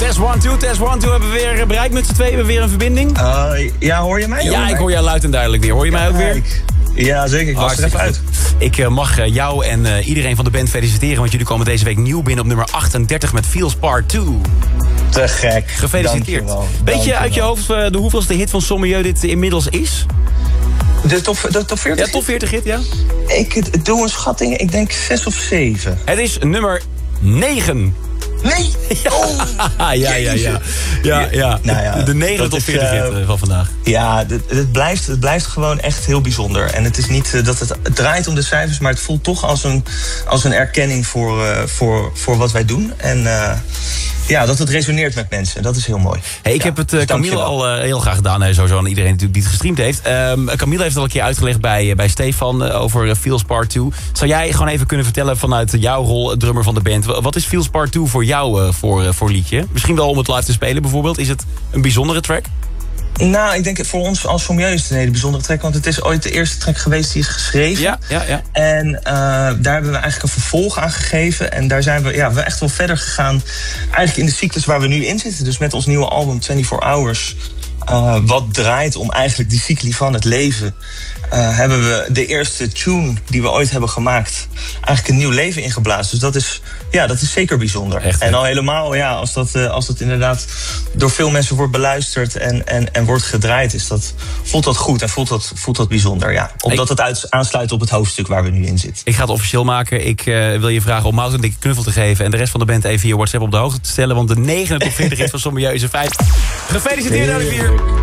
Test 1, 2, test 1, 2. Hebben we weer bereikt met z'n tweeën? Hebben we weer een verbinding? Ja, hoor je mij? Ja, ik hoor jou luid en duidelijk weer. Hoor je mij ook weer? Ja, zeker. Ik was er even uit. Ik mag jou en iedereen van de band feliciteren, want jullie komen deze week nieuw binnen op nummer 38 met Feels Part 2. Te gek. Gefeliciteerd. Weet je uit je hoofd de hoeveelste hit van Sommieu dit inmiddels is? De top 40? Ja, top 40 hit, ja. Ik doe een schatting, ik denk 6 of 7. Het is nummer 9. Nee! Oh, ja. Nou ja, de 9 top 40 hit van vandaag. Ja, het blijft gewoon echt heel bijzonder. En het is niet dat het draait om de cijfers, maar het voelt toch als een erkenning voor wat wij doen. En ja, dat het resoneert met mensen. Dat is heel mooi. Hey, ik heb het dus Camille al heel graag gedaan. Sowieso aan iedereen natuurlijk die het gestreamd heeft. Camille heeft al een keer uitgelegd bij Stefan over Feels Part 2. Zou jij gewoon even kunnen vertellen vanuit jouw rol, drummer van de band. Wat is Feels Part 2 voor jou voor liedje? Misschien wel om het live te spelen bijvoorbeeld. Is het een bijzondere track? Nou, ik denk voor ons als Sommieu is het een hele bijzondere track. Want het is ooit de eerste track geweest die is geschreven. Ja. En daar hebben we eigenlijk een vervolg aan gegeven. En daar zijn we echt wel verder gegaan. Eigenlijk in de cyclus waar we nu in zitten. Dus met ons nieuwe album 24 Hours. Wat draait om eigenlijk die cycli van het leven. Hebben we de eerste tune die we ooit hebben gemaakt eigenlijk een nieuw leven ingeblazen. Dus dat is zeker bijzonder. Echt, en al helemaal als dat inderdaad door veel mensen wordt beluisterd en wordt gedraaid, voelt dat goed en voelt dat bijzonder. Ja. Omdat het aansluit op het hoofdstuk waar we nu in zitten. Ik ga het officieel maken. Ik wil je vragen om Mout een dikke knuffel te geven en de rest van de band even via WhatsApp op de hoogte te stellen. Want de 9 top 40 is van Sommieu is een feit. Gefeliciteerd, Olivier!